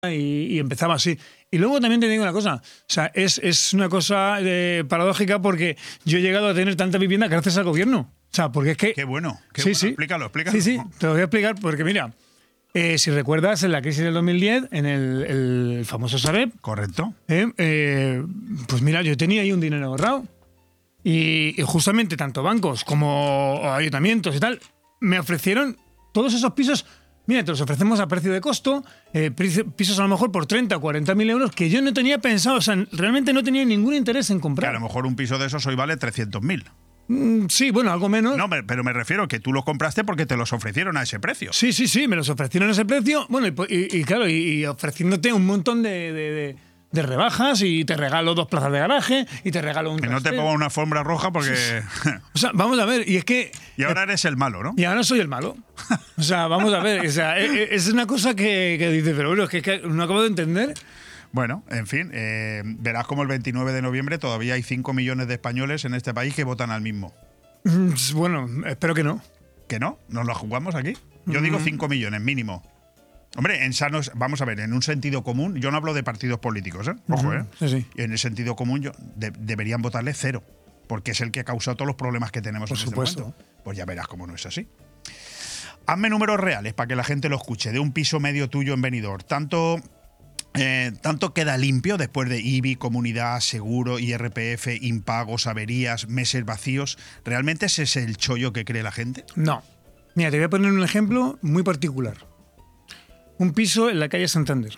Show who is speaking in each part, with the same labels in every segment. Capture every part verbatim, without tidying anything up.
Speaker 1: y, y empezaba así. Y luego también te digo una cosa, o sea, es, es una cosa eh, paradójica porque yo he llegado a tener tanta vivienda gracias al gobierno. O sea, porque es que...
Speaker 2: Qué bueno, qué
Speaker 1: sí,
Speaker 2: bueno.
Speaker 1: Sí.
Speaker 2: Explícalo, explícalo.
Speaker 1: Sí, sí, te lo voy a explicar porque mira, eh, si recuerdas en la crisis del dos mil diez, en el, el famoso Sareb...
Speaker 2: Correcto.
Speaker 1: Eh, eh, pues mira, yo tenía ahí un dinero ahorrado y, y justamente tanto bancos como ayuntamientos y tal me ofrecieron todos esos pisos. Mira, te los ofrecemos a precio de costo, eh, pisos a lo mejor por treinta o cuarenta mil euros que yo no tenía pensado, o sea, realmente no tenía ningún interés en comprar.
Speaker 2: Que a lo mejor un piso de esos hoy vale trescientos mil.
Speaker 1: Mm, sí, bueno, algo menos.
Speaker 2: No, pero me refiero que tú los compraste porque te los ofrecieron a ese precio.
Speaker 1: Sí, sí, sí, me los ofrecieron a ese precio. Bueno, y, y, y claro, y, y ofreciéndote un montón de, de, de, de rebajas y te regalo dos plazas de garaje y te regalo un...
Speaker 2: Que no te pongo una alfombra roja porque...
Speaker 1: O sea, vamos a ver, y es que...
Speaker 2: Y ahora eres el malo, ¿no?
Speaker 1: Y ahora soy el malo. O sea, vamos a ver, o sea, es, es una cosa que, que dices, pero bueno, es que, es que no acabo de entender.
Speaker 2: Bueno, en fin, eh, verás como el veintinueve de noviembre todavía hay cinco millones de españoles en este país que votan al mismo.
Speaker 1: Bueno, espero que no.
Speaker 2: ¿Que no? ¿Nos lo jugamos aquí? Yo digo cinco millones mínimo. Hombre, en sanos, vamos a ver, en un sentido común, yo no hablo de partidos políticos, ¿eh? Ojo,
Speaker 1: Uh-huh.
Speaker 2: ¿eh?
Speaker 1: Sí, sí.
Speaker 2: Y en el sentido común yo, de, deberían votarle cero, porque es el que ha causado todos los problemas que tenemos
Speaker 1: Por
Speaker 2: en
Speaker 1: supuesto.
Speaker 2: este momento. Pues ya verás cómo no es así. Hazme números reales para que la gente lo escuche, de un piso medio tuyo en Benidorm. Tanto... Eh, ¿Tanto queda limpio después de I B I, comunidad, seguro, I R P F, impagos, averías, meses vacíos? ¿Realmente ese es el chollo que cree la gente?
Speaker 1: No. Mira, te voy a poner un ejemplo muy particular. Un piso en la calle Santander.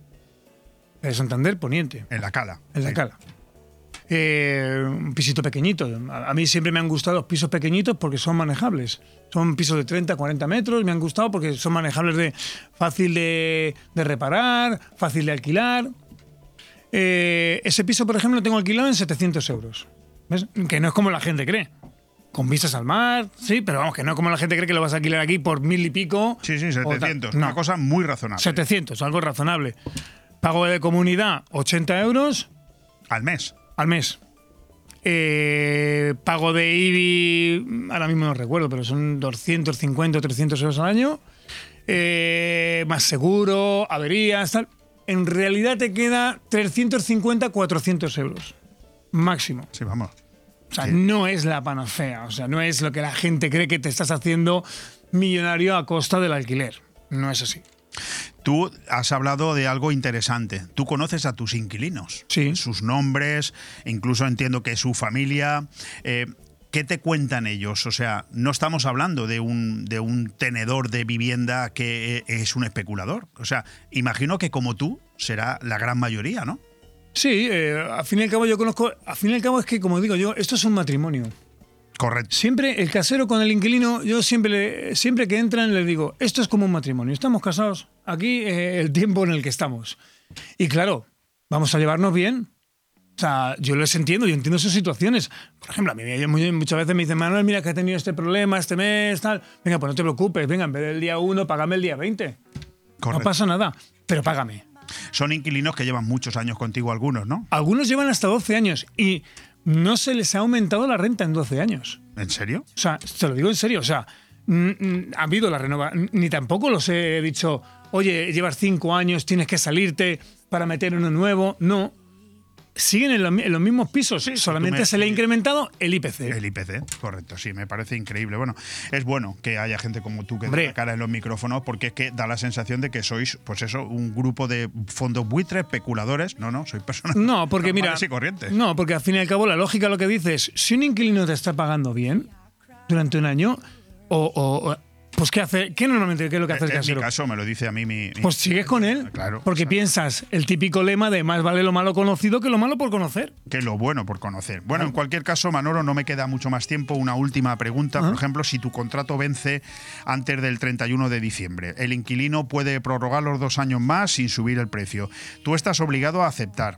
Speaker 1: En Santander Poniente.
Speaker 2: En la Cala.
Speaker 1: En la
Speaker 2: Sí.
Speaker 1: Cala. Eh, un pisito pequeñito. A, a mí siempre me han gustado los pisos pequeñitos porque son manejables. Son pisos de treinta, cuarenta metros. Me han gustado porque son manejables, de fácil de, de reparar, fácil de alquilar. Eh, ese piso, por ejemplo, lo tengo alquilado en setecientos euros. ¿Ves? Que no es como la gente cree. Con vistas al mar, sí, pero vamos, que no es como la gente cree que lo vas a alquilar aquí por mil y pico.
Speaker 2: Sí, sí, setecientos.
Speaker 1: No.
Speaker 2: Una cosa muy razonable.
Speaker 1: setecientos, algo razonable. Pago de comunidad, ochenta euros
Speaker 2: Al mes.
Speaker 1: al mes. Eh, pago de I B I, ahora mismo no recuerdo, pero son doscientos cincuenta o trescientos euros al año. Eh, más seguro, averías, tal. En realidad te queda trescientos cincuenta, cuatrocientos euros. Máximo.
Speaker 2: Sí, vamos.
Speaker 1: O sea,
Speaker 2: Sí.
Speaker 1: no es la panacea. O sea, no es lo que la gente cree que te estás haciendo millonario a costa del alquiler. No es así.
Speaker 2: Tú has hablado de algo interesante. Tú conoces a tus inquilinos.
Speaker 1: Sí.
Speaker 2: Sus nombres, incluso entiendo que su familia. Eh, ¿Qué te cuentan ellos? O sea, no estamos hablando de un, de un tenedor de vivienda que es un especulador. O sea, imagino que como tú será la gran mayoría, ¿no?
Speaker 1: Sí, eh, al fin y al cabo yo conozco... Al fin y al cabo es que, como digo yo, esto es un matrimonio.
Speaker 2: Correcto.
Speaker 1: Siempre el casero con el inquilino, yo siempre, le- siempre que entran les digo, esto es como un matrimonio, estamos casados aquí eh, el tiempo en el que estamos. Y claro, vamos a llevarnos bien. O sea, yo les entiendo, yo entiendo sus situaciones. Por ejemplo, a mí me- muy- muchas veces me dicen, Manuel, mira que he tenido este problema este mes, tal. Venga, pues no te preocupes, venga, en vez del día uno, págame el día veinte.
Speaker 2: Correcto.
Speaker 1: No pasa nada, pero págame.
Speaker 2: Son inquilinos que llevan muchos años contigo algunos, ¿no?
Speaker 1: Algunos llevan hasta doce años y no se les ha aumentado la renta en doce años.
Speaker 2: ¿En serio?
Speaker 1: O sea, te lo digo en serio, o sea, mm, mm, ha habido la renovación, ni tampoco los he dicho, oye, llevas cinco años, tienes que salirte para meter uno nuevo. No. Siguen en, lo- en los mismos pisos,
Speaker 2: Sí,
Speaker 1: solamente
Speaker 2: tú me-
Speaker 1: se le ha incrementado el I P C.
Speaker 2: El I P C, correcto, sí, me parece increíble. Bueno, es bueno que haya gente como tú que
Speaker 1: Hombre.
Speaker 2: dé la cara en los micrófonos porque es que da la sensación de que sois, pues eso, un grupo de fondos buitres, especuladores. No, no, soy personas
Speaker 1: No, porque mira,
Speaker 2: normales y corrientes.
Speaker 1: no, porque al fin y al cabo la lógica lo que dice es, si un inquilino te está pagando bien durante un año, o, o- o- pues ¿qué hace? ¿Qué normalmente qué es lo que hace el
Speaker 2: En mi
Speaker 1: casero?
Speaker 2: caso me lo dice a mí mi... mi-
Speaker 1: Pues sigues con él,
Speaker 2: Claro,
Speaker 1: porque
Speaker 2: exacto.
Speaker 1: piensas el típico lema de más vale lo malo conocido que lo malo por conocer.
Speaker 2: Que lo bueno por conocer. Bueno, en cualquier caso, Manolo, no me queda mucho más tiempo. Una última pregunta. Por
Speaker 1: Ajá.
Speaker 2: ejemplo, si tu contrato vence antes del treinta y uno de diciembre, el inquilino puede prorrogar los dos años más sin subir el precio. Tú estás obligado a aceptar.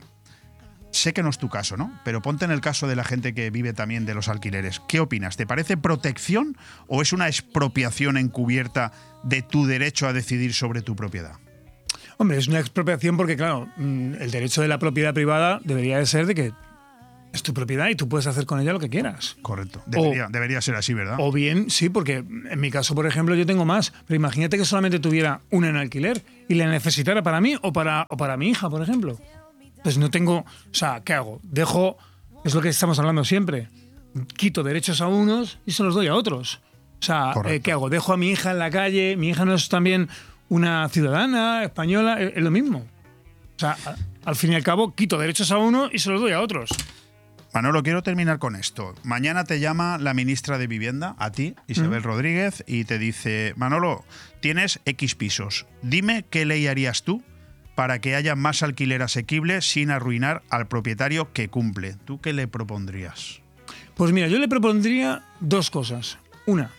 Speaker 2: Sé que no es tu caso, ¿no? Pero ponte en el caso de la gente que vive también de los alquileres. ¿Qué opinas? ¿Te parece protección o es una expropiación encubierta de tu derecho a decidir sobre tu propiedad?
Speaker 1: Hombre, es una expropiación porque, claro, mm, el derecho de la propiedad privada debería de ser de que es tu propiedad y tú puedes hacer con ella lo que quieras.
Speaker 2: Correcto. Debería, o, debería ser así, ¿verdad?
Speaker 1: O bien, sí, porque en mi caso, por ejemplo, yo tengo más. Pero imagínate que solamente tuviera una en alquiler y la necesitara para mí o para, o para mi hija, por ejemplo. Pues no tengo... O sea, ¿qué hago? Dejo... Es lo que estamos hablando siempre. Quito derechos a unos y se los doy a otros. O sea, eh, ¿qué hago? Dejo a mi hija en la calle. Mi hija no es también una ciudadana española. Es, es lo mismo. O sea, a, al fin y al cabo, quito derechos a uno y se los doy a otros.
Speaker 2: Manolo, quiero terminar con esto. Mañana te llama la ministra de Vivienda, a ti, Isabel mm. Rodríguez, y te dice, Manolo, tienes X pisos. Dime qué ley harías tú para que haya más alquiler asequible sin arruinar al propietario que cumple. ¿Tú qué le propondrías?
Speaker 1: Pues mira, yo le propondría dos cosas. Una,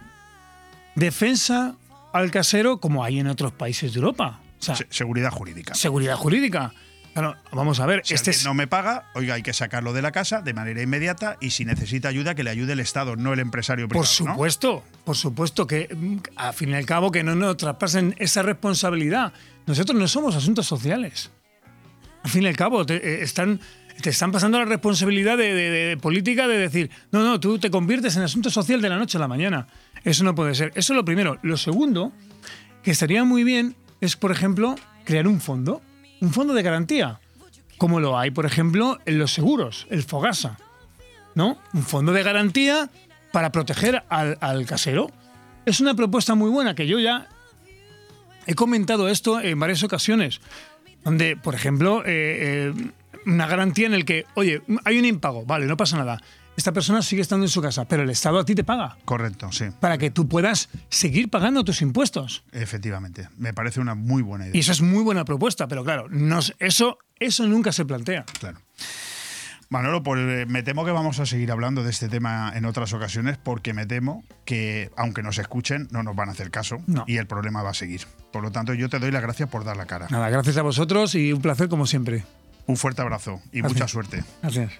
Speaker 1: defensa al casero como hay en otros países de Europa. O sea,
Speaker 2: Se- seguridad jurídica.
Speaker 1: Seguridad jurídica. Claro, vamos a ver.
Speaker 2: Si
Speaker 1: este
Speaker 2: alguien
Speaker 1: es...
Speaker 2: no me paga, oiga, hay que sacarlo de la casa de manera inmediata y si necesita ayuda, que le ayude el Estado, no el empresario privado.
Speaker 1: Por supuesto, ¿no? Por supuesto que, al fin y al cabo, que no nos traspasen esa responsabilidad. Nosotros no somos asuntos sociales. Al fin y al cabo, te, eh, están, te están pasando la responsabilidad de, de, de política de decir, no, no, tú te conviertes en asunto social de la noche a la mañana. Eso no puede ser. Eso es lo primero. Lo segundo, que estaría muy bien, es, por ejemplo, crear un fondo. Un fondo de garantía, como lo hay, por ejemplo, en los seguros, el Fogasa, ¿no? Un fondo de garantía para proteger al, al casero. Es una propuesta muy buena que yo ya he comentado esto en varias ocasiones, donde, por ejemplo, eh, eh, una garantía en el que, oye, hay un impago, vale, no pasa nada. Esta persona sigue estando en su casa, pero el Estado a ti te paga.
Speaker 2: Correcto, sí.
Speaker 1: Para que tú puedas seguir pagando tus impuestos.
Speaker 2: Efectivamente, me parece una muy buena idea.
Speaker 1: Y eso es muy buena propuesta, pero claro, no, eso, eso nunca se plantea.
Speaker 2: Claro. Manolo, pues me temo que vamos a seguir hablando de este tema en otras ocasiones porque me temo que, aunque nos escuchen, no nos van a hacer caso
Speaker 1: no.
Speaker 2: y el problema va a seguir. Por lo tanto, yo te doy las gracias por dar la cara.
Speaker 1: Nada, gracias a vosotros y un placer como siempre.
Speaker 2: Un fuerte abrazo y gracias. Mucha suerte.
Speaker 1: Gracias.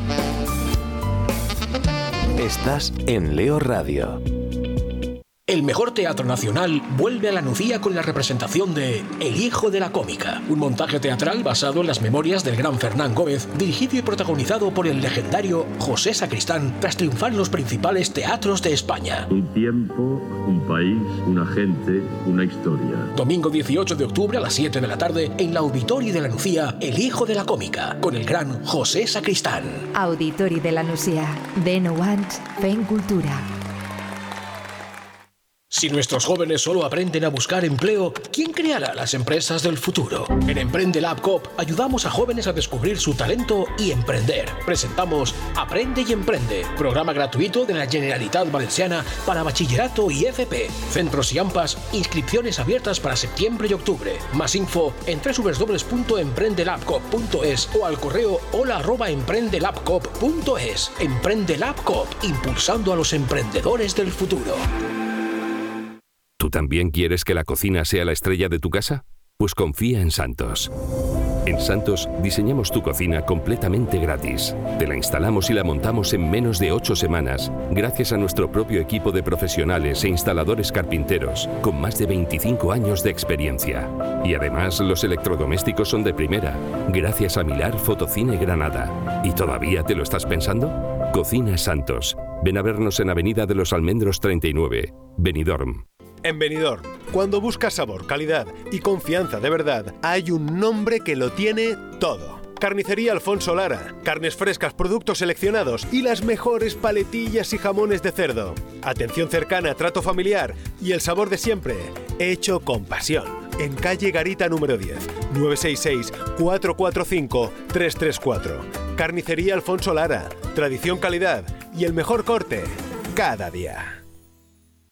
Speaker 3: Estás en Leo Radio.
Speaker 4: El mejor teatro nacional vuelve a la Nucía con la representación de El hijo de la cómica, un montaje teatral basado en las memorias del gran Fernán Gómez, dirigido y protagonizado por el legendario José Sacristán, tras triunfar en los principales teatros de España.
Speaker 5: Un tiempo, un país, una gente, una historia.
Speaker 4: Domingo dieciocho de octubre a las siete de la tarde en la Auditori de la Nucía, El hijo de la cómica, con el gran José Sacristán.
Speaker 6: Auditori de la Nucía, de no Ants, Fent Cultura.
Speaker 4: Si nuestros jóvenes solo aprenden a buscar empleo, ¿quién creará las empresas del futuro? En Emprende Lab Coop ayudamos a jóvenes a descubrir su talento y emprender. Presentamos Aprende y Emprende, programa gratuito de la Generalitat Valenciana para bachillerato y F P. Centros y AMPAs, inscripciones abiertas para septiembre y octubre. Más info en doble u doble u doble u punto emprende lab coop punto es o al correo hola arroba emprende lab coop punto es. Emprende Lab Coop, impulsando a los emprendedores del futuro.
Speaker 3: ¿Tú también quieres que la cocina sea la estrella de tu casa? Pues confía en Santos. En Santos diseñamos tu cocina completamente gratis. Te la instalamos y la montamos en menos de ocho semanas, gracias a nuestro propio equipo de profesionales e instaladores carpinteros, con más de veinticinco años de experiencia. Y además los electrodomésticos son de primera, gracias a Milar Fotocine Granada. ¿Y todavía te lo estás pensando? Cocina Santos. Ven a vernos en Avenida de los Almendros treinta y nueve, Benidorm.
Speaker 7: En Benidorm, cuando buscas sabor, calidad y confianza de verdad, hay un nombre que lo tiene todo. Carnicería Alfonso Lara. Carnes frescas, productos seleccionados y las mejores paletillas y jamones de cerdo. Atención cercana, trato familiar y el sabor de siempre, hecho con pasión. En calle Garita número diez, nueve seis seis, cuatro cuatro cinco, tres tres cuatro. Carnicería Alfonso Lara. Tradición, calidad y el mejor corte cada día.